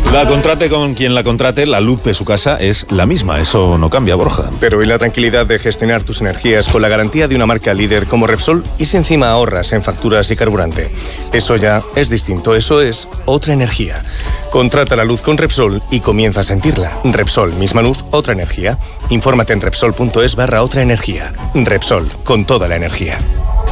La contrate con quien la contrate, la luz de su casa es la misma, eso no cambia, Borja. Pero ¿y la tranquilidad de gestionar tus energías con la garantía de una marca líder como Repsol? Y si encima ahorras en facturas y carburante. Eso ya es distinto, eso es otra energía. Contrata la luz con Repsol y comienza a sentirla. Repsol, misma luz, otra energía. Infórmate en Repsol.es/otra energía. Repsol, con toda la energía.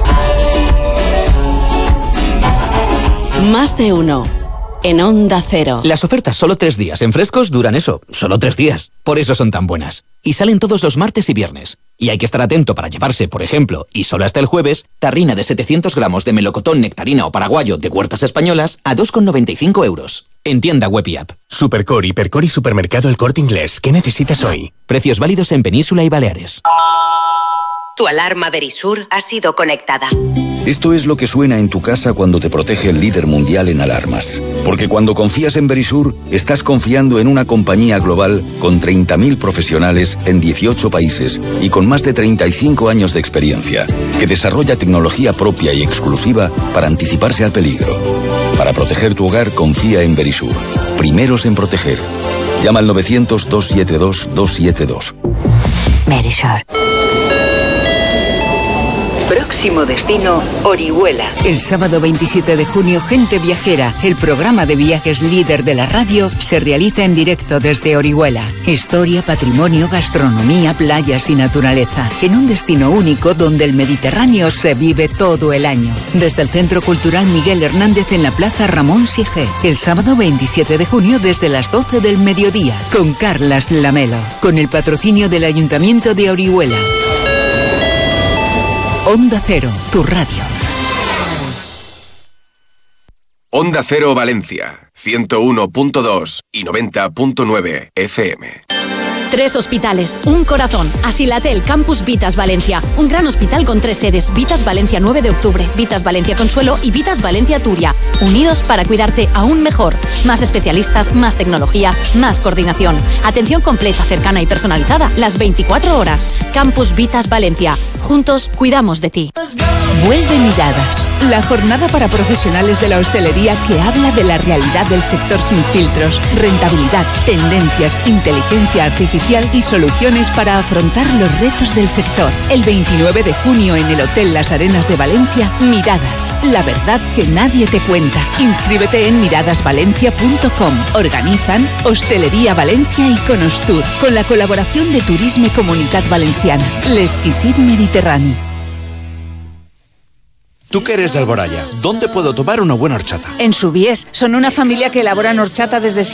Más de uno. En Onda Cero. Las ofertas solo 3 días en Frescos duran eso, solo 3 días. Por eso son tan buenas. Y salen todos los martes y viernes. Y hay que estar atento para llevarse, por ejemplo, y solo hasta el jueves, tarrina de 700 gramos de melocotón, nectarina o paraguayo de Huertas Españolas a 2,95 €. En tienda web y app. Supercore, Hipercore y Supermercado El Corte Inglés. ¿Qué necesitas hoy? Precios válidos en Península y Baleares. Tu alarma Verisur ha sido conectada. Esto es lo que suena en tu casa cuando te protege el líder mundial en alarmas. Porque cuando confías en Verisur, estás confiando en una compañía global con 30.000 profesionales en 18 países y con más de 35 años de experiencia, que desarrolla tecnología propia y exclusiva para anticiparse al peligro. Para proteger tu hogar, confía en Verisur. Primeros en proteger. Llama al 900-272-272. Verisur. Próximo destino, Orihuela. El sábado 27 de junio, Gente Viajera, el programa de viajes líder de la radio, se realiza en directo desde Orihuela. Historia, patrimonio, gastronomía, playas y naturaleza. En un destino único donde el Mediterráneo se vive todo el año. Desde el Centro Cultural Miguel Hernández en la Plaza Ramón Sigé. El sábado 27 de junio desde las 12 del mediodía. Con Carlas Lamelo. Con el patrocinio del Ayuntamiento de Orihuela. Onda Cero, tu radio. Onda Cero Valencia, 101.2 y 90.9 FM. 3 hospitales, un corazón. Asilatel Campus Vitas Valencia. Un gran hospital con 3 sedes. Vitas Valencia 9 de octubre, Vitas Valencia Consuelo y Vitas Valencia Turia. Unidos para cuidarte aún mejor. Más especialistas, más tecnología, más coordinación. Atención completa, cercana y personalizada las 24 horas. Campus Vitas Valencia. Juntos cuidamos de ti. Vuelve Miradas, la jornada para profesionales de la hostelería que habla de la realidad del sector sin filtros, rentabilidad, tendencias, inteligencia artificial y soluciones para afrontar los retos del sector. El 29 de junio en el Hotel Las Arenas de Valencia, Miradas, la verdad que nadie te cuenta. Inscríbete en miradasvalencia.com. Organizan Hostelería Valencia y Conostur, con la colaboración de Turisme Comunitat Valenciana, l'Exquisit Mediterrani. Tú que eres de Alboraya, ¿dónde puedo tomar una buena horchata? En Subies, son una familia que elaboran horchata desde